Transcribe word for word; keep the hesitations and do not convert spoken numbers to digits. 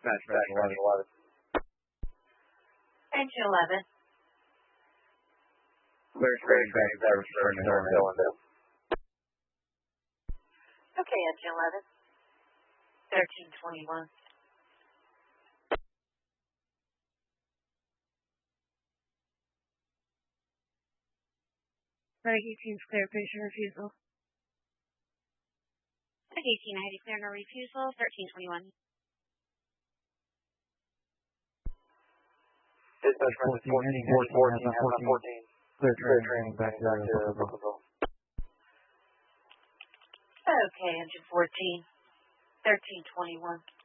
Dispatch eleven eleven. Engine eleven. Clear screen, back service, turn to Hill and Hill. Okay, engine eleven. thirteen twenty-one. Medic eighteen's clear, patient refusal. Medic eighteen, I had declared no refusal, thirteen twenty-one. Dispatch fourteen, fourteen, fourteen, fourteen. Clear training, back to Bookerville. Okay, engine fourteen. thirteen twenty-one.